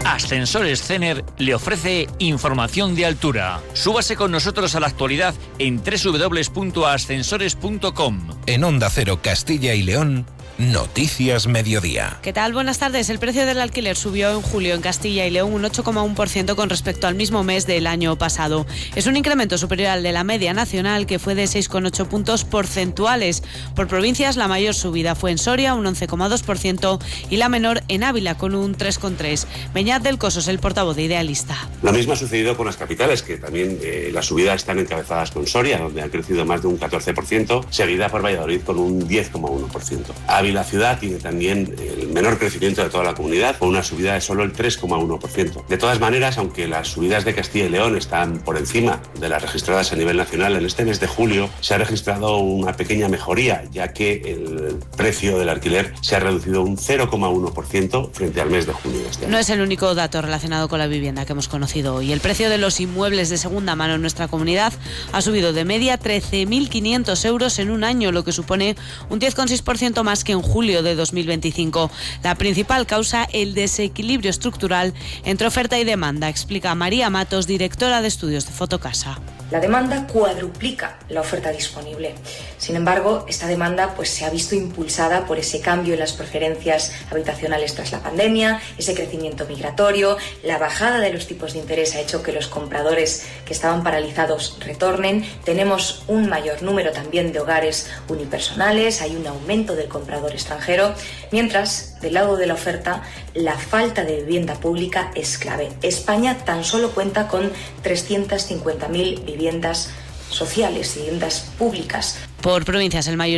Ascensores Cener le ofrece información de altura. Súbase con nosotros a la actualidad en www.ascensores.com. En Onda Cero Castilla y León, Noticias Mediodía. ¿Qué tal? Buenas tardes. El precio del alquiler subió en julio en Castilla y León un 8,1% con respecto al mismo mes del año pasado. Es un incremento superior al de la media nacional, que fue de 6,8 puntos porcentuales. Por provincias, la mayor subida fue en Soria, un 11,2%, y la menor en Ávila, con un 3,3%. Beñat del Coso es el portavoz de Idealista. Lo mismo ha sucedido con las capitales, que también las subidas están encabezadas con Soria, donde han crecido más de un 14%, seguida por Valladolid con un 10,1%. La ciudad tiene también el menor crecimiento de toda la comunidad, con una subida de solo el 3,1%. De todas maneras, aunque las subidas de Castilla y León están por encima de las registradas a nivel nacional, en este mes de julio se ha registrado una pequeña mejoría, ya que el precio del alquiler se ha reducido un 0,1% frente al mes de junio de este año. No es el único dato relacionado con la vivienda que hemos conocido hoy. El precio de los inmuebles de segunda mano en nuestra comunidad ha subido de media 13.500 euros en un año, lo que supone un 10,6% más que en julio de 2025. La principal causa, el desequilibrio estructural entre oferta y demanda, explica María Matos, directora de estudios de Fotocasa. La demanda cuadruplica la oferta disponible. Sin embargo, esta demanda se ha visto impulsada por ese cambio en las preferencias habitacionales tras la pandemia, ese crecimiento migratorio, la bajada de los tipos de interés ha hecho que los compradores que estaban paralizados retornen. Tenemos un mayor número también de hogares unipersonales, hay un aumento del comprador extranjero, mientras del lado de la oferta la falta de vivienda pública es clave. España tan solo cuenta con 350.000 viviendas sociales, viviendas públicas. Por provincias, el mayor